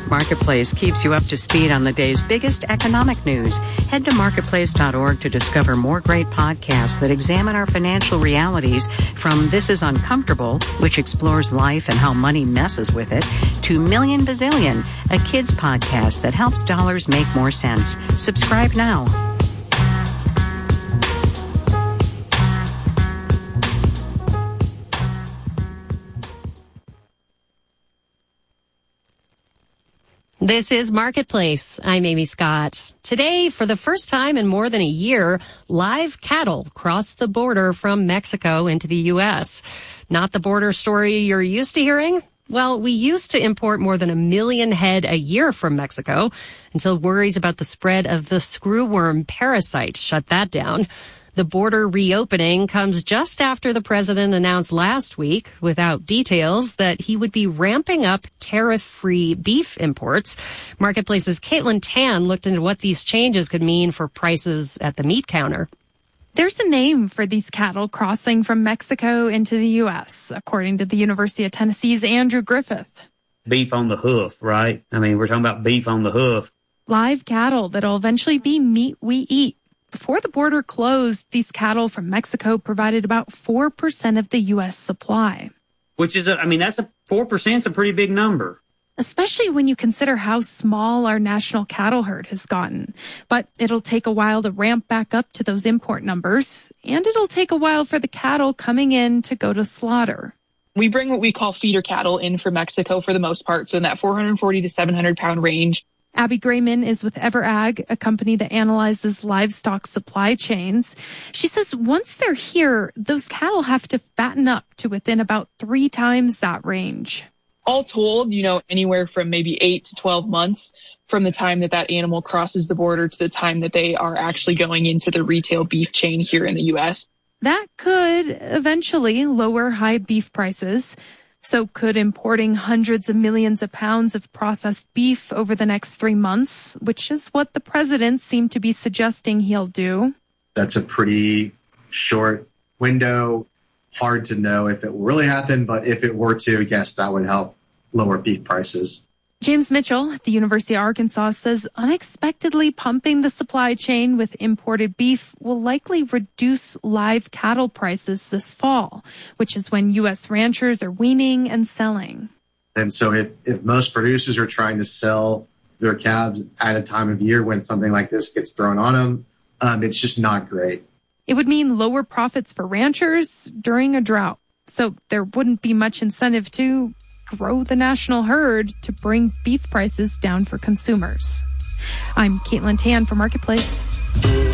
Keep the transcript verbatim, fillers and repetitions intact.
Marketplace keeps you up to speed on the day's biggest economic news. Head to marketplace dot org to discover more great podcasts that examine our financial realities, from This Is Uncomfortable, which explores life and how money messes with it, to Million Bazillion, a kids podcast that helps dollars make more sense. Subscribe now. This is Marketplace. I'm Amy Scott. Today, for the first time in more than a year, live cattle crossed the border from Mexico into the U S. Not the border story you're used to hearing? Well, we used to import more than a million head a year from Mexico until worries about the spread of the screwworm parasite shut that down. The border reopening comes just after the president announced last week, without details, that he would be ramping up tariff-free beef imports. Marketplace's Caitlin Tan looked into what these changes could mean for prices at the meat counter. There's a name for these cattle crossing from Mexico into the U S, according to the University of Tennessee's Andrew Griffith. Beef on the hoof, right? I mean, we're talking about beef on the hoof. Live cattle that'll eventually be meat we eat. Before the border closed, these cattle from Mexico provided about four percent of the U S supply. Which is, a, I mean, that's a four percent is a pretty big number. Especially when you consider how small our national cattle herd has gotten. But it'll take a while to ramp back up to those import numbers, and it'll take a while for the cattle coming in to go to slaughter. We bring what we call feeder cattle in from Mexico for the most part, so in that four hundred forty to seven hundred pound range. Abby Grayman is with EverAg, a company that analyzes livestock supply chains. She says once they're here, those cattle have to fatten up to within about three times that range. All told, you know, anywhere from maybe eight to twelve months from the time that that animal crosses the border to the time that they are actually going into the retail beef chain here in the U S. That could eventually lower high beef prices. So could importing hundreds of millions of pounds of processed beef over the next three months, which is what the president seemed to be suggesting he'll do. That's a pretty short window. Hard to know if it will really happen, but if it were to, yes, that would help lower beef prices. James Mitchell at the University of Arkansas says unexpectedly pumping the supply chain with imported beef will likely reduce live cattle prices this fall, which is when U S ranchers are weaning and selling. And so if, if most producers are trying to sell their calves at a time of year when something like this gets thrown on them, um, it's just not great. It would mean lower profits for ranchers during a drought. So there wouldn't be much incentive to grow the national herd to bring beef prices down for consumers. I'm Caitlin Tan for Marketplace.